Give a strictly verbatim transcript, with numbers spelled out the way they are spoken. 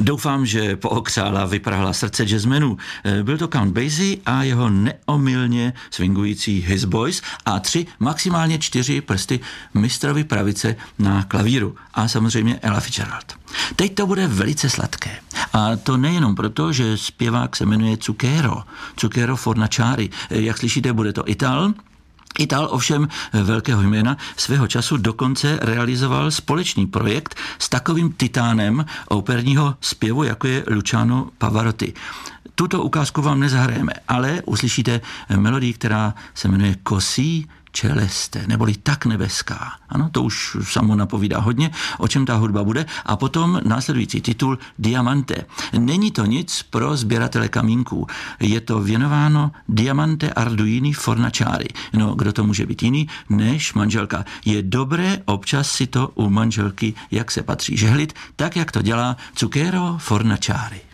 Doufám, že pookřála, vyprahla srdce jazzmenů. Byl to Count Basie a jeho neomylně swingující His Boys a tři, maximálně čtyři prsty mistrovi pravice na klavíru a samozřejmě Ella Fitzgerald. Teď to bude velice sladké. A to nejenom proto, že zpěvák se jmenuje Zucchero, Zucchero Fornaciari. Jak slyšíte, bude to Ital. Ital ovšem velkého jména svého času dokonce realizoval společný projekt s takovým titánem operního zpěvu, jako je Luciano Pavarotti. Tuto ukázku vám nezahrajeme, ale uslyšíte melodii, která se jmenuje Così celeste, neboli tak nebeská. Ano, to už samo napovídá hodně, o čem ta hudba bude. A potom následující titul Diamante. Není to nic pro sběratele kamínků. Je to věnováno Diamante Arduini Fornaciari. No, kdo to může být jiný než manželka. Je dobré občas si to u manželky, jak se patří, žehlit, tak jak to dělá Zucchero Fornaciari.